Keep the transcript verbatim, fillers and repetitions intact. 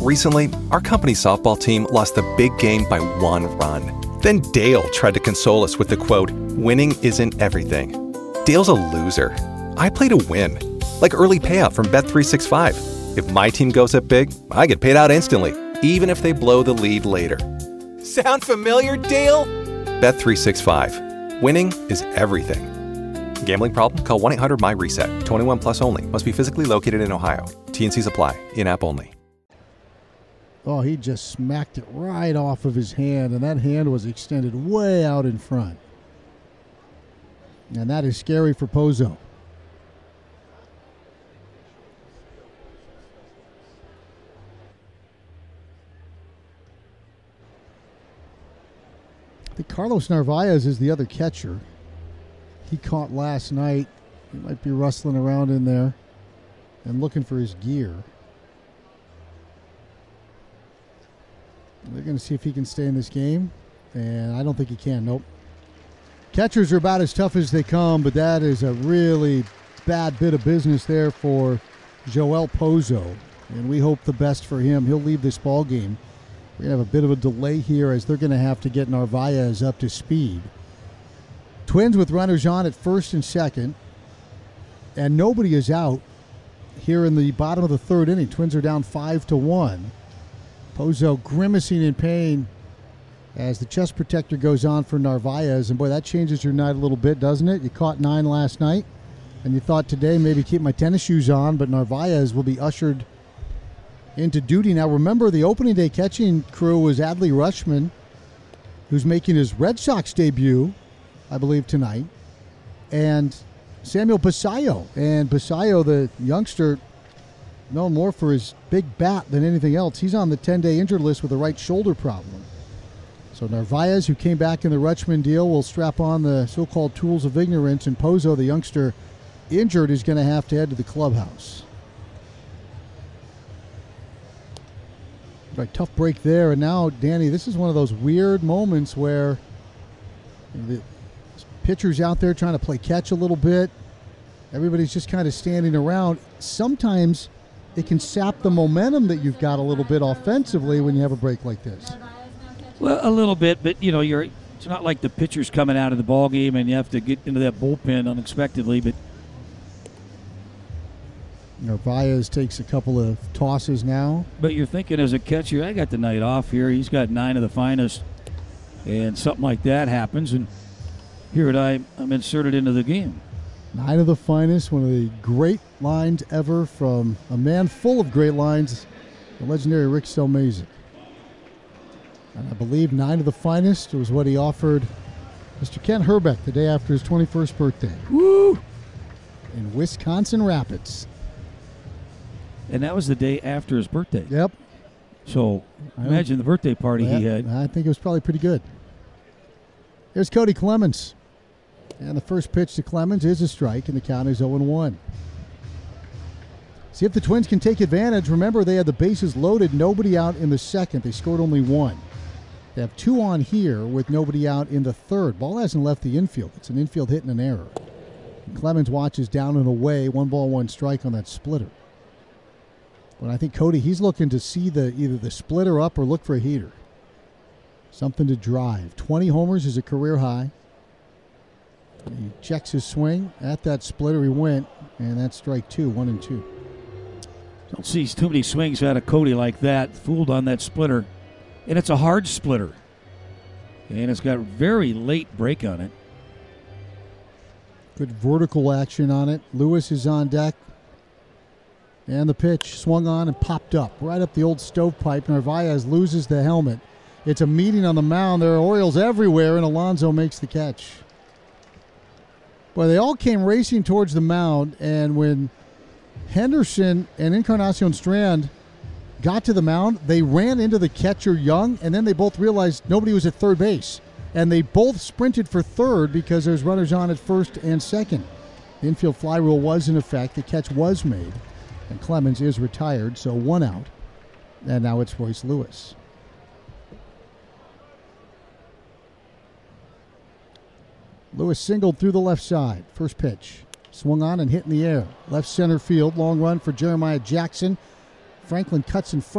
Recently, our company softball team lost the big game by one run. Then Dale tried to console us with the quote, "Winning isn't everything." Dale's a loser. I play to win. Like early payout from Bet three sixty-five. If my team goes up big, I get paid out instantly, even if they blow the lead later. Sound familiar, Dale? Bet three sixty-five. Winning is everything. Gambling problem? Call one eight hundred M Y reset. twenty-one plus only. Must be physically located in Ohio. T N Cs apply. In-app only. Oh, he just smacked it right off of his hand, and that hand was extended way out in front. And that is scary for Pozo. I think Carlos Narvaez is the other catcher. He caught last night. He might be rustling around in there and looking for his gear. They're going to see if he can stay in this game, and I don't think he can. Nope. Catchers are about as tough as they come, but that is a really bad bit of business there for Joel Pozo, and we hope the best for him. He'll leave this ball game. We're going to have a bit of a delay here as they're going to have to get Narvaez up to speed. Twins with runners on at first and second, and nobody is out here in the bottom of the third inning. Twins are down five to one. Pozo grimacing in pain as the chest protector goes on for Narvaez. And boy, that changes your night a little bit, doesn't it? You caught nine last night, and you thought today maybe keep my tennis shoes on, but Narvaez will be ushered into duty. Now remember, the opening day catching crew was Adley Rutschman, who's making his Red Sox debut, I believe, tonight, and Samuel Basayo. And Basayo, the youngster, known more for his big bat than anything else, he's on the ten-day injured list with a right shoulder problem. So Narvaez, who came back in the Rutschman deal, will strap on the so-called tools of ignorance, and Pozo, the youngster injured, is going to have to head to the clubhouse. Right, tough break there. And now, Danny, this is one of those weird moments where the pitcher's out there trying to play catch a little bit. Everybody's just kind of standing around. Sometimes it can sap the momentum that you've got a little bit offensively when you have a break like this. Well, a little bit, but you know, you're it's not like the pitcher's coming out of the ball game and you have to get into that bullpen unexpectedly. But Narvaez takes a couple of tosses now. But you're thinking as a catcher, I got the night off here. He's got nine of the finest, and something like that happens, and here I I'm inserted into the game. Nine of the finest, one of the great lines ever from a man full of great lines, the legendary Rick Stelmazek. And I believe nine of the finest was what he offered Mister Ken Herbeck the day after his twenty-first birthday. Woo! In Wisconsin Rapids. And that was the day after his birthday. Yep. So imagine the birthday party well, he had. I think it was probably pretty good. Here's Cody Clemens. And the first pitch to Clemens is a strike, and the count is oh and one. See if the Twins can take advantage. Remember, they had the bases loaded, nobody out in the second. They scored only one. They have two on here with nobody out in the third. Ball hasn't left the infield. It's an infield hit and an error. And Clemens watches down and away. One ball, one strike on that splitter. But I think Cody, he's looking to see the either the splitter up or look for a heater. Something to drive. twenty homers is a career high. He checks his swing. At that splitter he went, and that's strike two, one and two. Don't see too many swings out of Cody like that. Fooled on that splitter. And it's a hard splitter. And it's got very late break on it. Good vertical action on it. Lewis is on deck. And the pitch swung on and popped up. Right up the old stovepipe. Narvaez loses the helmet. It's a meeting on the mound. There are Orioles everywhere, and Alonso makes the catch. Well, they all came racing towards the mound, and when Henderson and Encarnacion Strand got to the mound, they ran into the catcher Young, and then they both realized nobody was at third base. And they both sprinted for third because there's runners on at first and second. The infield fly rule was in effect. The catch was made, and Clemens is retired, so one out. And now it's Royce Lewis. Lewis singled through the left side. First pitch. Swung on and hit in the air. Left center field. Long run for Jeremiah Jackson. Franklin cuts in front.